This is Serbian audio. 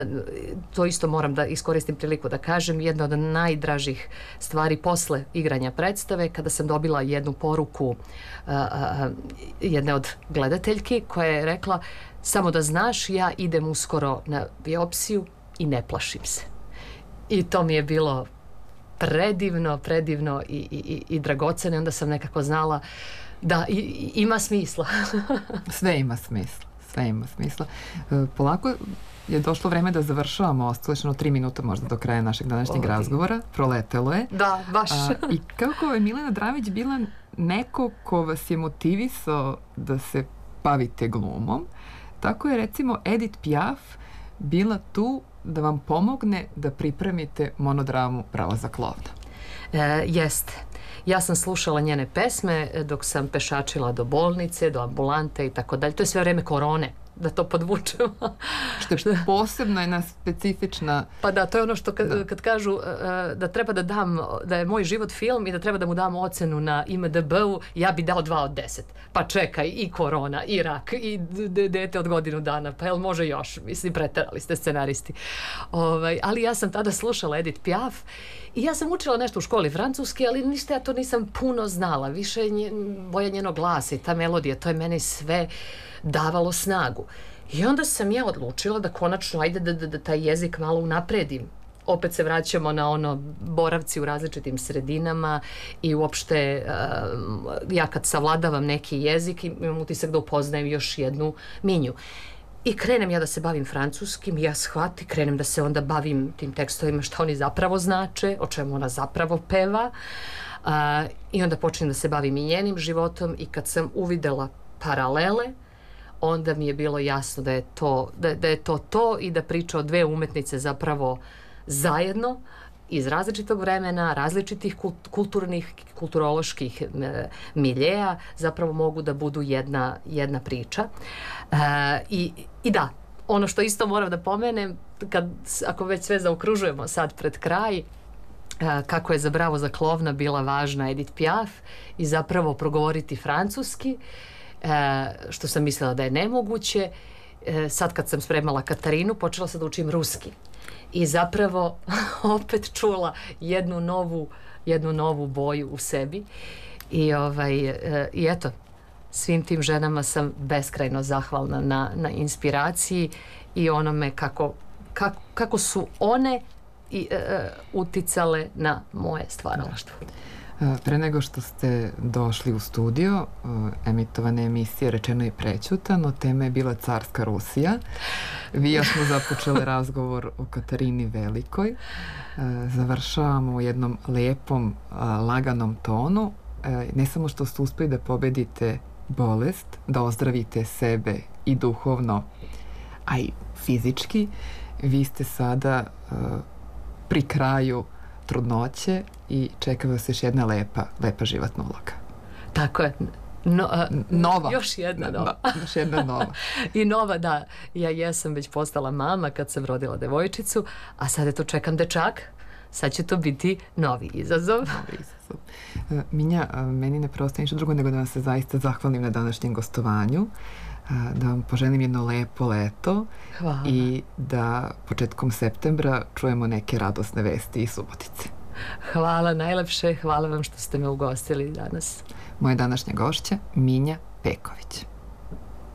To isto moram da iskoristim priliku da kažem, jedna od najdražih stvari posle igranja predstave, kada sam dobila jednu poruku jedne od gledateljki koja je rekla: samo da znaš, ja idem uskoro na biopsiju i ne plašim se. I to mi je bilo predivno i dragoceno. Onda sam nekako znala da ima smisla. Sve ima smisla. Polako je došlo vreme da završavamo, ostalo je 3 minuta možda do kraja našeg današnjeg razgovora. Proletelo je. Da, baš. I kako je Milena Dravić bila neko ko vas je motivisao da se bavite glumom, tako je recimo Edith Piaf bila tu da vam pomogne da pripremite monodramu Prelazak klovna. Jeste. Ja sam slušala njene pesme dok sam pešačila do bolnice, do ambulante i tako dalje. To je sve vreme korone, da to podvučemo. Što je posebno jedna specifična... Pa da, to je ono što kad kažu da treba da dam, da je moj život film i da treba da mu dam ocenu na IMDb-u, ja bi dao 2 od 10. Pa čekaj, i korona, i rak, i dete od godinu dana, pa jel može još? Mislim, preterali ste scenaristi. Ali ja sam tada slušala Edith Piaf i ja sam učila nešto u školi francuski, ali ništa ja to nisam puno znala. Više boja njenog glasa i ta melodija, to je meni sve davalo snagu. I onda sam ja odlučila da konačno, ajde da taj jezik malo unapredim. Opet se vraćamo na ono boravci u različitim sredinama i uopšte ja kad savladavam neki jezik imam utisak da upoznajem još jednu minju. I krenem ja da se bavim francuskim, ja shvatim, krenem da se onda bavim tim tekstovima šta oni zapravo znače, o čemu ona zapravo peva. I onda počnem da se bavim i njenim životom i kad sam uvidela paralele, onda mi je bilo jasno da je to i da priča o dve umetnice zapravo zajedno iz različitog vremena, različitih kulturnih, kulturoloških miljeja zapravo mogu da budu jedna priča. I da, ono što isto moram da pomenem, ako već sve zaokružujemo sad pred kraj, kako je za Bravo za klovna bila važna Edith Piaf i zapravo progovoriti francuski, što sam mislila da je nemoguće. Sad kad sam spremala Katarinu, počela sam da učim ruski. I zapravo opet čula jednu novu boju u sebi. I eto, svim tim ženama sam beskrajno zahvalna na inspiraciji i onome kako su one uticale na moje stvaralaštvo. Pre nego što ste došli u studio, emitovane emisije Rečeno i prećutano, tema je bila Carska Rusija. Vi ja smo započeli razgovor o Katarini Velikoj. Završavamo u jednom lepom, laganom tonu. Ne samo što ste uspeli da pobedite bolest, da ozdravite sebe i duhovno, a i fizički, vi ste sada pri kraju trudnoće i čeka vas još jedna lepa životna uloga. Tako je. Nova. Još jedna nova. Još jedna nova. I nova, da. Ja jesam već postala mama kad sam rodila devojčicu, a sad je to čekam dečak. Sad će to biti novi izazov. Minja, meni ne preostaje ništa drugo nego da vam se zaista zahvalim na današnjem gostovanju, da vam poželim jedno lepo leto. Hvala. I da početkom septembra čujemo neke radosne vesti iz Subotice. Hvala najlepše, hvala vam što ste me ugostili danas. Moja današnja gošća Minja Peković.